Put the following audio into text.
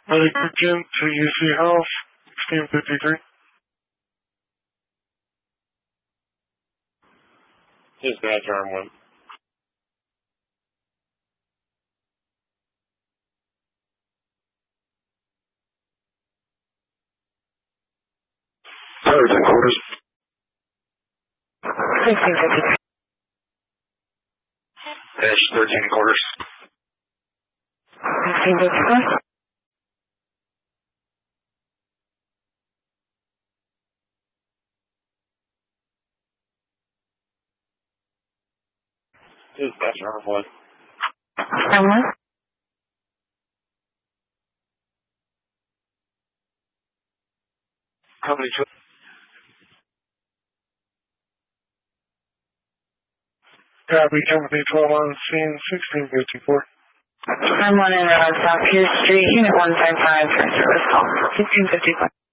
Medic Jim to UC House, 1653. Dispatch arm 1. Sergeant quarters. 1653. Dash 13 quarters. 1654. Dispatch arm 1. Arm 1. Company 2. Copy, Company 12 on scene, 1654. Arm 1 in South Pierce Street, Unit 155 for service call, 1654.